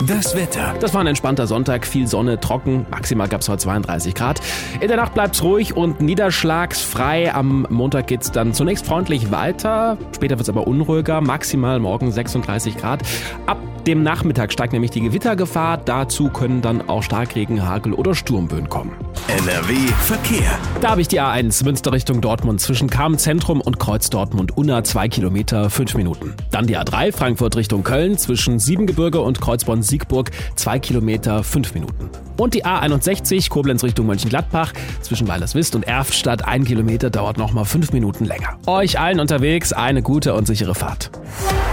Das Wetter. Das war ein entspannter Sonntag, viel Sonne, trocken, maximal gab es heute 32 Grad. In der Nacht bleibt es ruhig und niederschlagsfrei. Am Montag geht es dann zunächst freundlich weiter, später wird es aber unruhiger, maximal morgen 36 Grad. Ab dem Nachmittag steigt nämlich die Gewittergefahr, dazu können dann auch Starkregen, Hagel oder Sturmböen kommen. NRW Verkehr. Da habe ich die A1 Münster Richtung Dortmund zwischen Kamenz-Zentrum und Kreuz Dortmund-Unna 2 Kilometer, 5 Minuten. Dann die A3 Frankfurt Richtung Köln zwischen Siebengebirge und Kreuzborn-Siegburg 2 Kilometer, 5 Minuten. Und die A61 Koblenz Richtung Mönchengladbach zwischen Weilerswist und Erftstadt 1 Kilometer dauert nochmal 5 Minuten länger. Euch allen unterwegs eine gute und sichere Fahrt.